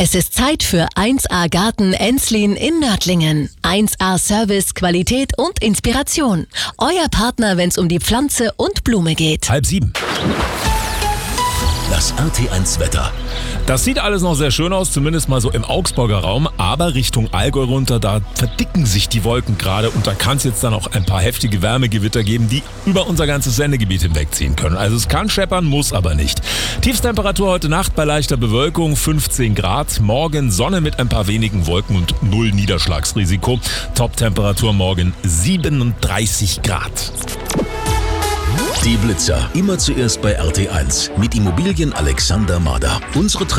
Es ist Zeit für 1A Garten Enslin in Nördlingen. 1A Service, Qualität und Inspiration. Euer Partner, wenn es um die Pflanze und Blume geht. 6:30. Das RT1 Wetter. Das sieht alles noch sehr schön aus, zumindest mal so im Augsburger Raum. Aber Richtung Allgäu runter, da verdicken sich die Wolken gerade. Und da kann es jetzt dann auch ein paar heftige Wärmegewitter geben, die über unser ganzes Sendegebiet hinwegziehen können. Also es kann scheppern, muss aber nicht. Tiefstemperatur heute Nacht bei leichter Bewölkung 15 Grad. Morgen Sonne mit ein paar wenigen Wolken und 0 Niederschlagsrisiko. Top-Temperatur morgen 37 Grad. Die Blitzer. Immer zuerst bei RT1 mit Immobilien Alexander Mader. Unsere